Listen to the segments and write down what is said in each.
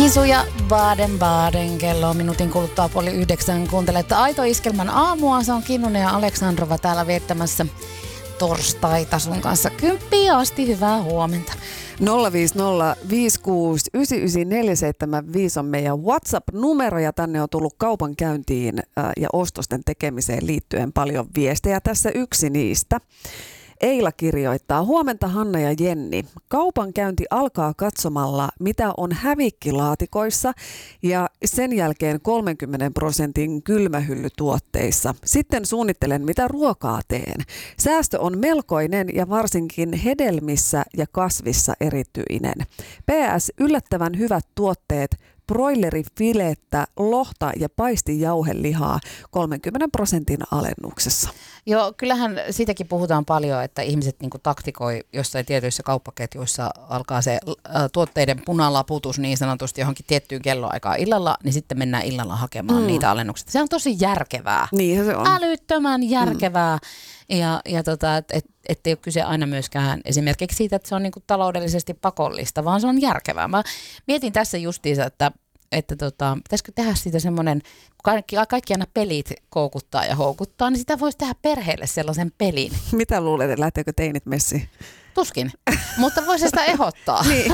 Iisu ja Baden-Baden, kello on minuutin kuluttua 8:30. Kuuntelette Aito Iskelmän aamua. Se on Kinnunen ja Aleksandrova täällä viettämässä torstaita sun kanssa 10 asti. Hyvää huomenta. 050 56 99 475 on meidän WhatsApp-numero ja tänne on tullut kaupankäyntiin ja ostosten tekemiseen liittyen paljon viestejä. Tässä yksi niistä. Eila kirjoittaa, huomenta Hanna ja Jenni. Kaupankäynti alkaa katsomalla, mitä on hävikkilaatikoissa ja sen jälkeen 30% kylmähyllytuotteissa. Sitten suunnittelen, mitä ruokaa teen. Säästö on melkoinen ja varsinkin hedelmissä ja kasvissa erityinen. PS, yllättävän hyvät tuotteet. Broilerifilettä, lohta ja paistijauhelihaa 30% alennuksessa. Joo, kyllähän siitäkin puhutaan paljon, että ihmiset niinku taktikoi jossain tietyissä kauppaketjuissa alkaa se tuotteiden punalaputus niin sanotusti johonkin tiettyyn kelloaikaan illalla, niin sitten mennään illalla hakemaan niitä alennuksia. Se on tosi järkevää. Niinhän se on. Älyttömän järkevää. Ja ettei ole kyse aina myöskään esimerkiksi siitä, että se on niinku taloudellisesti pakollista, vaan se on järkevää. Mä mietin tässä justiinsa, että pitäisikö tehdä siitä semmoinen, kun kaikki aina pelit koukuttaa ja houkuttaa, niin sitä voisi tehdä perheelle sellaisen pelin. Mitä luulet, että lähteekö teinit messiin? Tuskin, mutta voisi sitä ehdottaa. niin.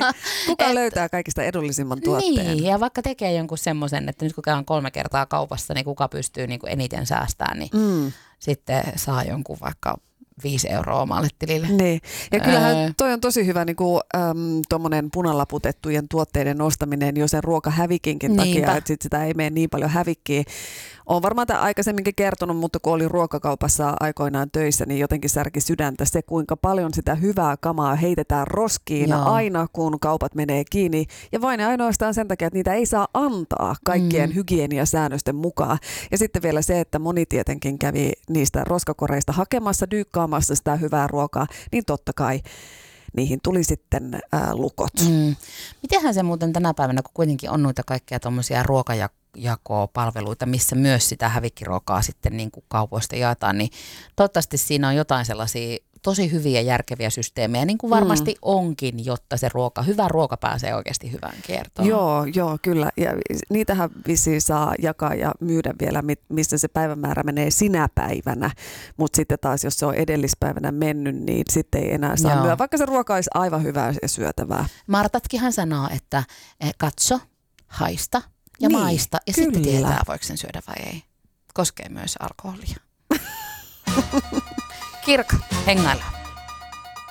Kuka löytää kaikista edullisimman tuotteen? Niin, ja vaikka tekee jonkun semmoisen, että nyt kun käydään 3 kertaa kaupassa, niin kuka pystyy niin kuin eniten säästämään, niin sitten saa jonkun vaikka 5 euroa omalle tilille. Niin. Ja kyllähän toi on tosi hyvä niin tuommoinen punalaputettujen tuotteiden ostaminen jo sen ruokahävikinkin takia, että sit sitä ei mene niin paljon hävikkiä. Olen varmaan tämän aikaisemminkin kertonut, mutta kun olin ruokakaupassa aikoinaan töissä, niin jotenkin särki sydäntä se, kuinka paljon sitä hyvää kamaa heitetään roskiin aina, kun kaupat menee kiinni. Ja vain ja ainoastaan sen takia, että niitä ei saa antaa kaikkien hygieniasäännösten mukaan. Ja sitten vielä se, että moni tietenkin kävi niistä roskakoreista hakemassa, dyykkaamassa sitä hyvää ruokaa, niin totta kai niihin tuli sitten lukot. Mitenhän se muuten tänä päivänä, kun kuitenkin on noita kaikkia tuommoisia ruokajakopalveluita, missä myös sitä hävikkiruokaa sitten niin kuin kaupoista jaetaan, niin toivottavasti siinä on jotain sellaisia tosi hyviä järkeviä systeemejä, niin kuin varmasti onkin, jotta se hyvä ruoka pääsee oikeasti hyvään kiertoon. Joo, kyllä. Ja niitähän vissiin saa jakaa ja myydä vielä, missä se päivämäärä menee sinä päivänä, mutta sitten taas, jos se on edellispäivänä mennyt, niin sitten ei enää saa myydä, vaikka se ruoka olisi aivan hyvää ja syötävää. Martatkinhan sanoo, että katso, haista ja maista, ja kyllä. Sitten tietää, voiko sen syödä vai ei. Koskee myös alkoholia. Kirka, hengaillaan.